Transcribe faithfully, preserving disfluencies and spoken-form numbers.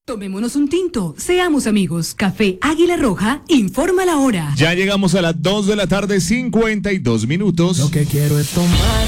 Tomémonos un tinto, seamos amigos. Café Águila Roja, informa la hora. Ya llegamos a las dos de la tarde, cincuenta y dos minutos. Lo que quiero es tomar